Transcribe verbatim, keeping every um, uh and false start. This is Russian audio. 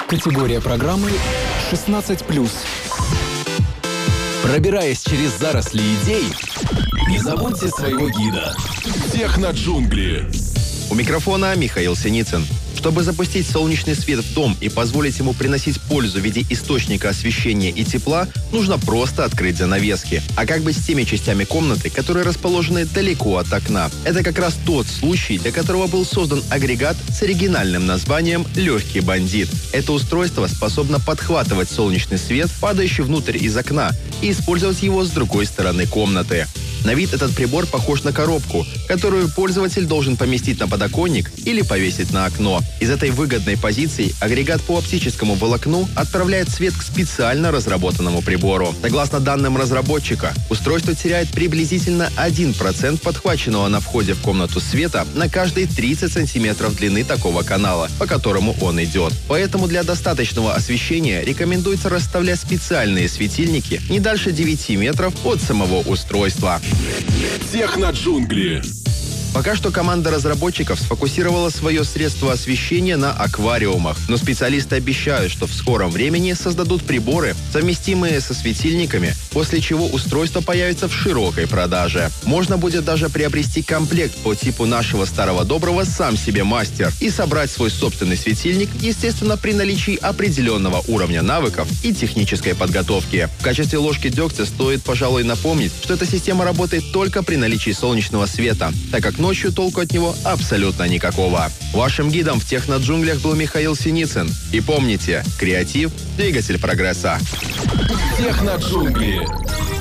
Категория программы шестнадцать плюс. Пробираясь через заросли идей, не забудьте своего гида. Техноджунгли. У микрофона Михаил Синицын. Чтобы запустить солнечный свет в дом и позволить ему приносить пользу в виде источника освещения и тепла, нужно просто открыть занавески. А как быть с теми частями комнаты, которые расположены далеко от окна? Это как раз тот случай, для которого был создан агрегат с оригинальным названием «Легкий бандит». Это устройство способно подхватывать солнечный свет, падающий внутрь из окна, и использовать его с другой стороны комнаты. На вид этот прибор похож на коробку, которую пользователь должен поместить на подоконник или повесить на окно. Из этой выгодной позиции агрегат по оптическому волокну отправляет свет к специально разработанному прибору. Согласно данным разработчика, устройство теряет приблизительно один процент подхваченного на входе в комнату света на каждые тридцать сантиметров длины такого канала, по которому он идет. Поэтому для достаточного освещения рекомендуется расставлять специальные светильники не дальше девяти метров от самого устройства. Техноджунгли. Пока что команда разработчиков сфокусировала свое средство освещения на аквариумах, но специалисты обещают, что в скором времени создадут приборы, совместимые со светильниками, после чего устройство появится в широкой продаже. Можно будет даже приобрести комплект по типу нашего старого доброго «Сам себе мастер» и собрать свой собственный светильник, естественно, при наличии определенного уровня навыков и технической подготовки. В качестве ложки дегтя стоит, пожалуй, напомнить, что эта система работает только при наличии солнечного света, так как ночью толку от него абсолютно никакого. Вашим гидом в техноджунглях был Михаил Синицын. И помните, креатив – двигатель прогресса. Техноджунгли.